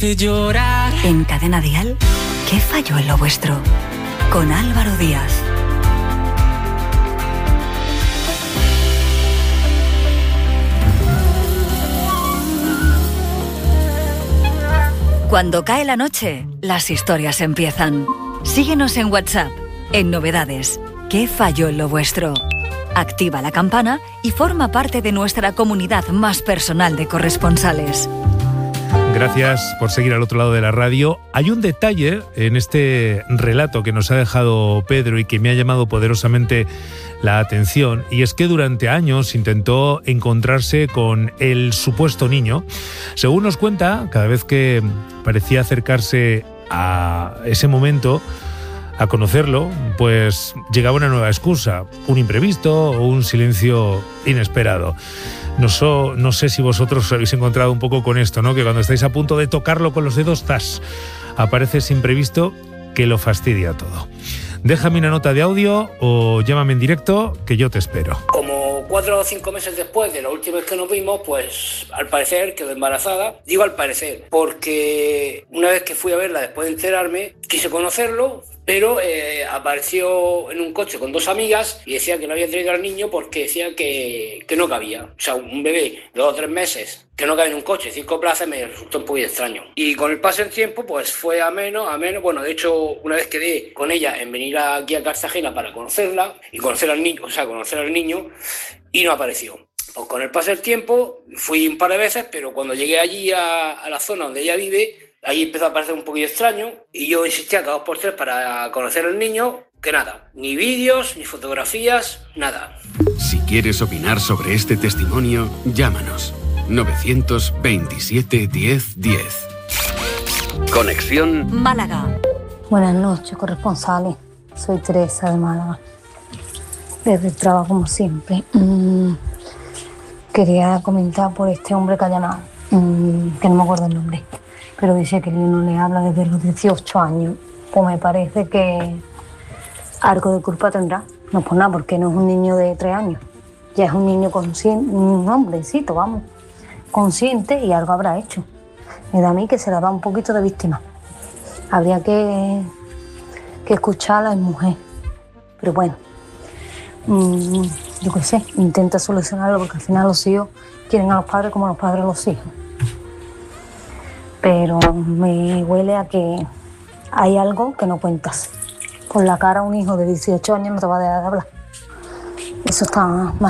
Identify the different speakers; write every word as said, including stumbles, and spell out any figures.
Speaker 1: Llorar.
Speaker 2: En Cadena Dial, ¿qué falló en lo vuestro? Con Álvaro Díaz. Cuando cae la noche, las historias empiezan. Síguenos en WhatsApp, en Novedades. ¿Qué falló en lo vuestro? Activa la campana y forma parte de nuestra comunidad más personal de corresponsales.
Speaker 3: Gracias por seguir al otro lado de la radio. Hay un detalle en este relato que nos ha dejado Pedro y que me ha llamado poderosamente la atención, y es que durante años intentó encontrarse con el supuesto niño. Según nos cuenta, cada vez que parecía acercarse a ese momento, a conocerlo, pues llegaba una nueva excusa, un imprevisto o un silencio inesperado. No, so, no sé si vosotros os habéis encontrado un poco con esto, ¿no? Que cuando estáis a punto de tocarlo con los dedos, ¡zas!, aparece ese imprevisto que lo fastidia todo. Déjame una nota de audio o llámame en directo, que yo te espero.
Speaker 4: Como cuatro o cinco meses después de la última vez que nos vimos, pues al parecer quedó embarazada. Digo al parecer, porque una vez que fui a verla después de enterarme, quise conocerlo, pero eh, apareció en un coche con dos amigas y decía que no había traído al niño porque decía que, que no cabía. O sea, un bebé de dos o tres meses que no cabe en un coche, cinco plazas, me resultó un poco extraño. Y con el paso del tiempo, pues fue a menos, a menos. Bueno, de hecho, una vez quedé con ella en venir aquí a Cartagena para conocerla y conocer al niño, o sea, conocer al niño, y no apareció. Pues con el paso del tiempo, fui un par de veces, pero cuando llegué allí a, a la zona donde ella vive, ahí empezó a parecer un poquito extraño y yo insistía cada dos por tres para conocer al niño, que nada, ni vídeos, ni fotografías, nada.
Speaker 5: Si quieres opinar sobre este testimonio, llámanos. novecientos veintisiete diez diez. Conexión
Speaker 2: Málaga.
Speaker 6: Buenas noches, corresponsales. Soy Teresa de Málaga. Desde el trabajo, como siempre. Mm, quería comentar por este hombre que ha llamado, mm, que no me acuerdo el nombre, pero dice que el niño le habla desde los dieciocho años. Pues me parece que algo de culpa tendrá. No por nada, porque no es un niño de tres años. Ya es un niño consciente, un hombrecito, vamos, consciente, y algo habrá hecho. Me da a mí que se la da un poquito de víctima. Habría que, que escuchar a la mujer. Pero bueno, mmm, yo qué sé, intenta solucionarlo, porque al final los hijos quieren a los padres como los padres a los hijos. Pero me huele a que hay algo que no cuentas. Con la cara a un hijo de dieciocho años no te va a dejar de hablar. Eso está más